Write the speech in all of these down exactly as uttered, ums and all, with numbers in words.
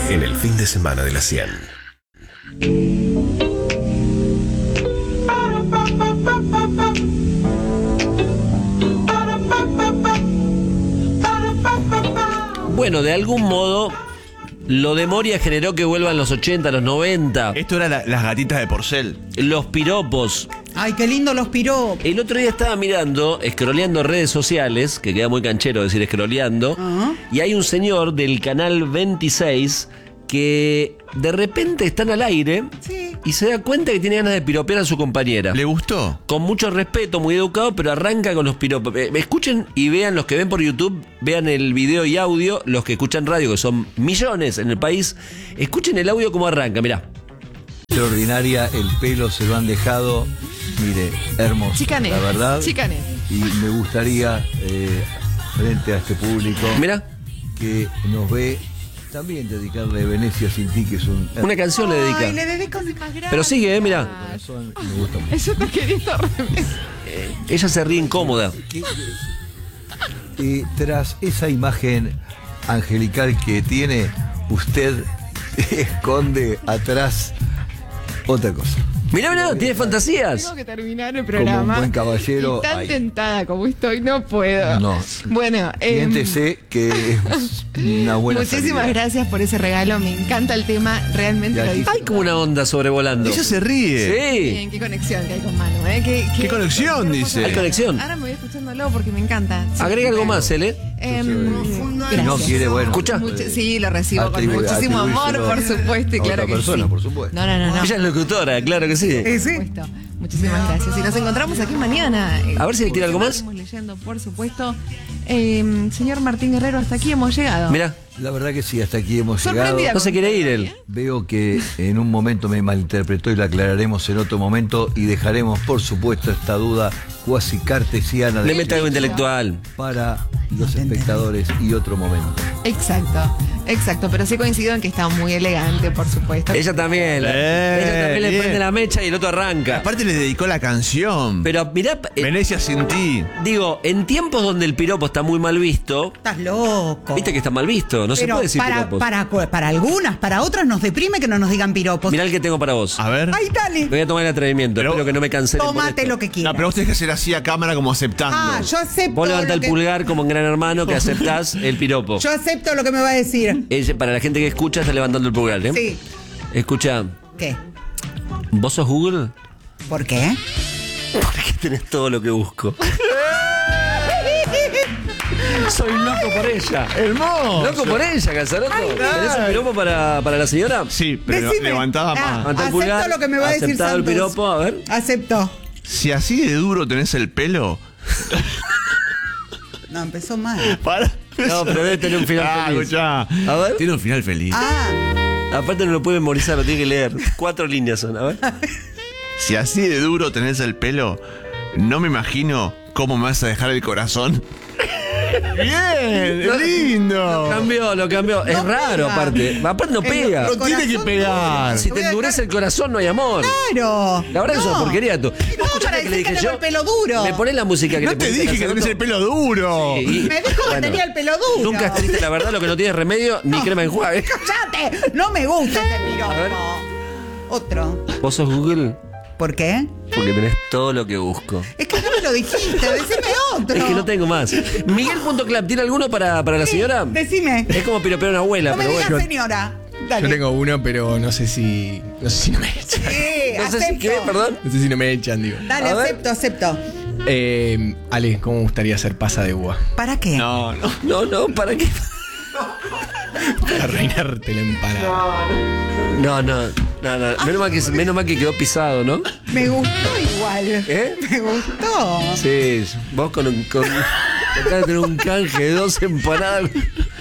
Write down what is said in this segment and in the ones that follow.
en el fin de semana de la cien. Bueno, de algún modo, lo de Moria generó que vuelvan los ochenta, los noventa. Esto era la, las gatitas de Porcel. Los piropos. Ay, qué lindo los piropos. El otro día estaba mirando, escroleando redes sociales, que queda muy canchero decir escroleando, uh-huh. Y hay un señor del canal veintiséis que de repente están al aire, sí, y se da cuenta que tiene ganas de piropear a su compañera. ¿Le gustó? Con mucho respeto, muy educado, pero arranca con los piropos. Eh, escuchen y vean, los que ven por YouTube, vean el video y audio, los que escuchan radio, que son millones en el país, escuchen el audio como arranca, mirá. Extraordinaria, el pelo se lo han dejado, mire, hermoso, Chicané, la verdad. Chicané. Y me gustaría, eh, frente a este público, mirá, que nos ve, también dedicarle Venecia sin ti, que es un... Una canción le dedica. Ay, le dedico mi más grande. Pero sigue, eh, mirá. Me gusta mucho. Eso está queriendo eh, Ella se ríe incómoda. Y tras esa imagen angelical que tiene, usted esconde atrás otra cosa. Mirá, mirá, tiene fantasías. Tengo que terminar el programa. Como un buen caballero. Y tan ay. tentada como estoy, no puedo. No. Bueno, eh, siéntese que es una buena muchísimas salida. gracias por ese regalo. Me encanta el tema. Realmente lo disfruto. Hay como una onda sobrevolando. Ella se ríe. Sí. Bien, qué conexión que hay con Manu, ¿eh? ¿Qué, ¿Qué conexión, dice? Hay conexión. Ahora me voy escuchándolo porque me encanta. Sí, Agrega algo claro. más, Ele. Eh, Si no quiere, bueno. Escucha. Mucho, sí, lo recibo con Atribu- muchísimo amor, atribuírselo por supuesto, y a claro otra que persona, sí. por supuesto. No, no, no, no. Ella es locutora, claro que sí. Eh, sí. Por supuesto. Muchísimas gracias. Y nos encontramos aquí mañana. A ver si le tira algo más. Estamos leyendo, por supuesto. Eh, señor Martín Guerrero, hasta aquí hemos llegado. Mirá, La verdad que sí, hasta aquí hemos Sorprendida llegado. no se quiere ir él. Veo que en un momento me malinterpretó y la aclararemos en otro momento y dejaremos, por supuesto, esta duda cuasi cartesiana Le de mete algo intelectual. para los espectadores y otro momento. Exacto, exacto. Pero sí coincido en que está muy elegante, por supuesto. Ella también. Eh, ella también le bien. prende la mecha y el otro arranca. Aparte le dedicó la canción. Pero mirá, eh, Venecia sin ti. digo, en tiempos donde el piropo está muy mal visto, Estás loco. viste que está mal visto, no se Pero puede decir para, piropos. para, para algunas, para otras nos deprime que no nos digan piropos. Mirá el que tengo para vos. A ver. Ay, dale. Me voy a tomar el atrevimiento, Pero- espero que no me cancelen por Tómate esto. lo que No, quieras. pero vos tenés que hacer así a cámara como aceptando. Ah, yo acepto. Vos levantá lo el que- pulgar como en Gran Hermano que aceptás el piropo. Yo acepto lo que me va a decir. Ella, para la gente que escucha, está levantando el pulgar, ¿eh? Sí. Escucha, ¿Qué? ¿vos sos Google? ¿Por qué? Porque tenés todo lo que busco. Soy loco por ella. Hermoso. Loco por ella, Casaroto. ¿Tenés un piropo para, para la señora? Sí, pero Decime. levantaba Ah, más. Levantá el acepto pulgar, lo que me va a decir aceptado el Santos. piropo, a ver. Acepto. Si así de duro tenés el pelo. No, empezó mal. Para. No, pero debe tener un final Ah, feliz. escuchá. A ver. Tiene un final feliz. Ah, Aparte no lo puede memorizar, lo tiene que leer. Cuatro líneas son, a ver. Si así de duro tenés el pelo, no me imagino cómo me vas a dejar el corazón. Bien, Lo lindo. cambió, lo cambió. Es No raro, pega. aparte. Aparte no pega. No tiene que corazón pegar. Si te endurece el corazón, no hay amor. claro. La verdad que es una porquería tú. No, ¿Escuchaste para que le decir que dije tengo yo? el pelo duro. Me ponés la música que No le te pusiste dije a que tenés Casaroto. el pelo duro. Sí, y- Me dijo que bueno, tenía el pelo duro. Nunca es triste, la verdad, lo que no tiene remedio, ni crema enjuague. ¡Cállate! No me gusta este piropo. ver. Otro. ¿Vos sos Google? ¿Por qué? Porque tenés todo lo que busco. Es que no me lo dijiste, decime otro. Es que no tengo más. Miguel.clap, ¿tiene alguno para, para la señora? Decime. Es como piropear a una abuela, No me pero digas bueno. señora. Dale. Yo tengo uno, pero no sé si. No sé si no me echan. Sí, No sé si acepto. qué, perdón. No sé si no me echan, digo. Dale, A ver. acepto, acepto. Eh, Ale, ¿cómo me gustaría ser pasa de uva? ¿Para qué? No, no. No, no, ¿para qué? Para arruinarte la empanada. No, no, no, no. Menos mal que, menos mal que quedó pisado, ¿no? Me gustó igual. ¿Eh? Me gustó. Sí, vos con un. Con, acá de tener un canje de dos empanadas.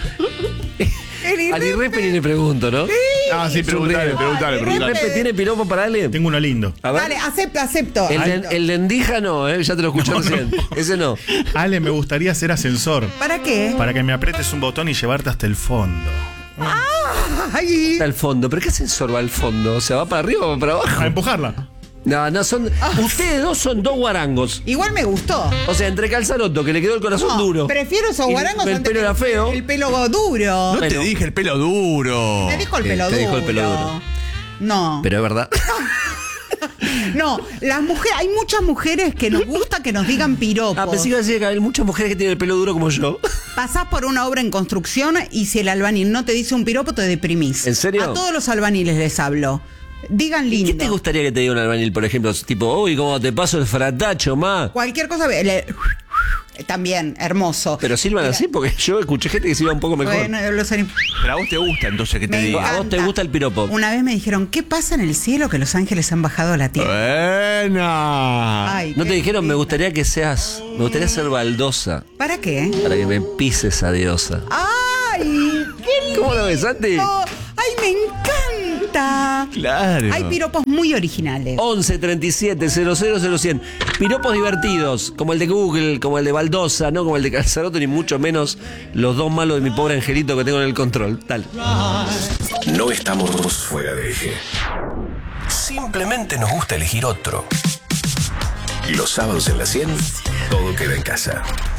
El Al Irrepe ni le pregunto, ¿no? Ah, sí, preguntale, preguntale, preguntale. ¿Irrepe tiene piropo para Ale? Tengo uno lindo. A ver. Dale, acepto, acepto. El, de, Acepto. el de Endija no, ¿eh? Ya te lo escuché recién. Ese no. Ale, me gustaría ser ascensor. ¿Para qué? Para que me aprietes un botón y llevarte hasta el fondo. Ay, Está al fondo. ¿Pero qué ascensor va al fondo? O sea, ¿va para arriba o va para abajo? A empujarla. No, no son. Ustedes dos son dos guarangos. Igual me gustó. O sea, entre Calzaroto, que le quedó el corazón No, duro. prefiero esos y guarangos El antes pelo que era feo. El pelo duro. No Bueno. te dije el pelo duro. Me dijo el Te- pelo te duro. dijo el pelo duro. No. Pero es verdad. No, las mujeres, hay muchas mujeres que nos gusta que nos digan piropos. Ah, pensé que iba a decir que hay muchas mujeres que tienen el pelo duro como yo. Pasás por una obra en construcción y si el albañil no te dice un piropo, te deprimís. ¿En serio? A todos los albaniles les hablo. Digan lindo. ¿Qué te gustaría que te diga un albañil, por ejemplo? Tipo, uy, cómo te paso el fratacho, ma. Cualquier cosa. le- También, hermoso. Pero silban Mira, así porque yo escuché gente que silba un poco mejor. Bueno, los anim- Pero a vos te gusta entonces que te Me diga. ¿A vos te gusta el piropo? Una vez me dijeron, ¿qué pasa en el cielo que los ángeles han bajado a la tierra? Buena. Ay, ¿No qué te dijeron, me linda. gustaría que seas, me gustaría ser baldosa, ¿Para qué? para que me pises a diosa? ¡Ay! ¡Qué lindo! ¿Cómo lo ves, Santi? ¡Ay, me encanta! Claro. Hay piropos muy originales. once treinta y siete cero cero cero cien. Piropos divertidos, como el de Google, como el de Baldosa, no como el de Calzaroto, ni mucho menos los dos malos de mi pobre angelito que tengo en el control. Tal. No estamos fuera de eje. Simplemente nos gusta elegir otro. Los sábados en la cien, todo queda en casa.